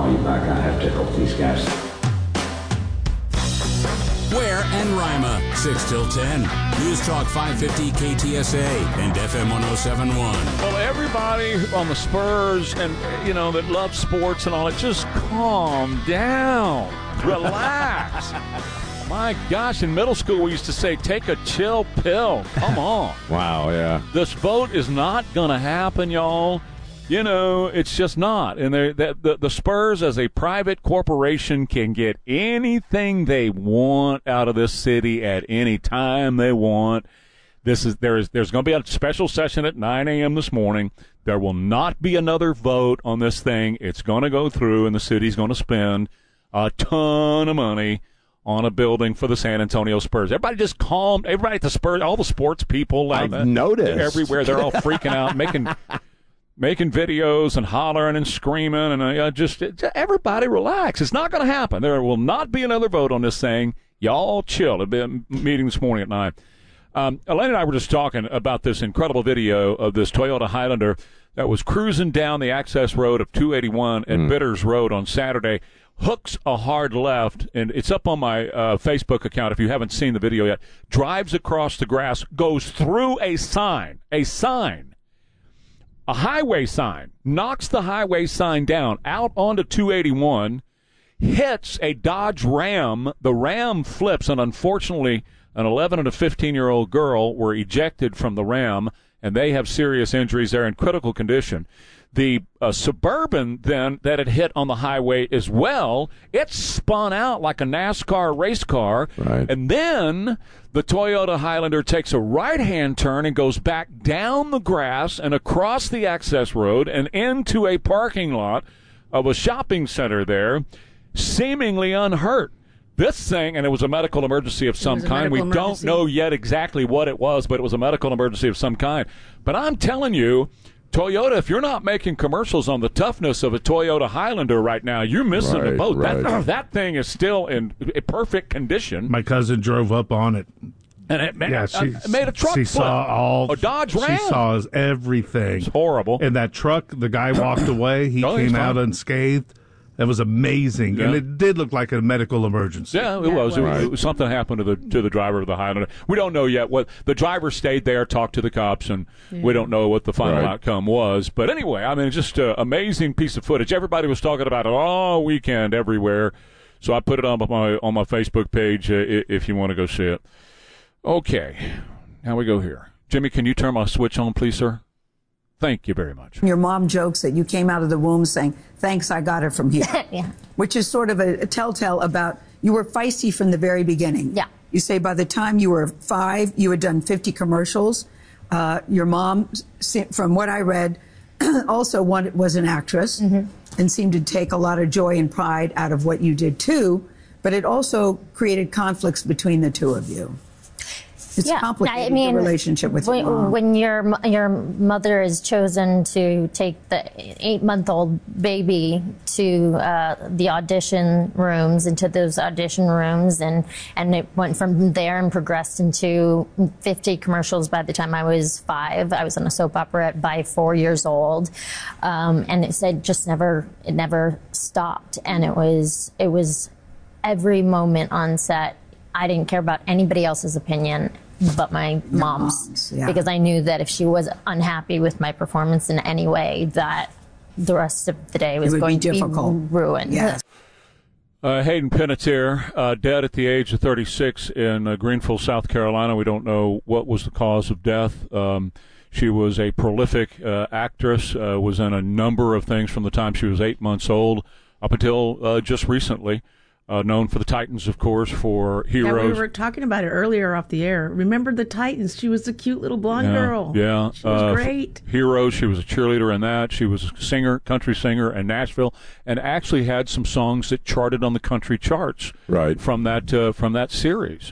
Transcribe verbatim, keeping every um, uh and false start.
call you back. I have to help these guys. Ware and Rima, six till ten. News Talk five fifty K T S A and F M one oh seven point one. Well, everybody on the Spurs and, you know, that love sports and all that, just calm down. Relax. My gosh, in middle school we used to say, take a chill pill. Come on. Wow, yeah. This vote is not going to happen, y'all. You know, it's just not. And the, the, the Spurs, as a private corporation, can get anything they want out of this city at any time they want. This is there is there's going to be a special session at nine a.m. this morning. There will not be another vote on this thing. It's going to go through, and the city's going to spend a ton of money on a building for the San Antonio Spurs. Everybody just calm. Everybody at the Spurs, all the sports people. I've uh, noticed. Everywhere. They're all freaking out, making making videos and hollering and screaming. And uh, just, just everybody relax. It's not going to happen. There will not be another vote on this thing. Y'all chill. It'll be a meeting this morning at nine. Um, Elaine and I were just talking about this incredible video of this Toyota Highlander that was cruising down the access road of two eighty-one at mm. Bitters Road on Saturday. Hooks a hard left, and it's up on my uh, Facebook account if you haven't seen the video yet. Drives across the grass, goes through a sign, a sign, a highway sign, knocks the highway sign down out onto two eighty-one, hits a Dodge Ram. The Ram flips, and unfortunately, an eleven and a fifteen-year-old girl were ejected from the Ram, and they have serious injuries. They're in critical condition. The uh, Suburban, then, that had hit on the highway as well, it spun out like a NASCAR race car. Right. And then the Toyota Highlander takes a right-hand turn and goes back down the grass and across the access road and into a parking lot of a shopping center there, seemingly unhurt. This thing, and it was a medical emergency of some kind. We don't know yet exactly what it was, but it was a medical emergency of some kind. But I'm telling you, Toyota, if you're not making commercials on the toughness of a Toyota Highlander right now, you're missing right, the boat. Right. That, that thing is still in perfect condition. My cousin drove up on it. And it made, yeah, she, uh, made a truck She flip. saw all. A Dodge Ram. She saw everything. It's horrible. And that truck, the guy walked away. He oh, came out unscathed. It was amazing, yeah. and it did look like a medical emergency. Yeah, it yeah, was. It It was. was. It was something happened to the to the driver of the Highlander. We don't know yet what the driver stayed there, talked to the cops, and yeah. we don't know what the final right. outcome was. But anyway, I mean, it's just an amazing piece of footage. Everybody was talking about it all weekend, everywhere. So I put it on my on my Facebook page uh, if you want to go see it. Okay, now we go here. Jimmy, can you turn my switch on, please, sir? Thank you very much. Your mom jokes that you came out of the womb saying, thanks, I got it from here. Yeah. Which is sort of a, a telltale about you were feisty from the very beginning. Yeah. You say by the time you were five, you had done fifty commercials. Uh, your mom, from what I read, also one, was an actress mm-hmm. and seemed to take a lot of joy and pride out of what you did, too. But it also created conflicts between the two of you. It's yeah, complicated, I mean, the relationship with when, your mom. When your, your mother is chosen to take the eight-month-old baby to uh, the audition rooms, into those audition rooms, and, and it went from there and progressed into fifty commercials by the time I was five. I was on a soap opera by four years old. Um, and it said just never, it never stopped. And it was, it was every moment on set. I didn't care about anybody else's opinion but my mom's, mom's yeah. because I knew that if she was unhappy with my performance in any way, that the rest of the day was going be to difficult. be ruined. Yes. Uh, Hayden Panettiere, uh, dead at the age of thirty-six in uh, Greenville, South Carolina. We don't know what was the cause of death. Um, she was a prolific uh, actress, uh, was in a number of things from the time she was eight months old up until uh, just recently. Uh, known for the Titans, of course, for Heroes. Yeah, we were talking about it earlier off the air. Remember the Titans? She was a cute little blonde yeah, girl. Yeah. She was uh, great. Heroes, she was a cheerleader in that. She was a singer, country singer in Nashville, and actually had some songs that charted on the country charts right. from that uh, from that series.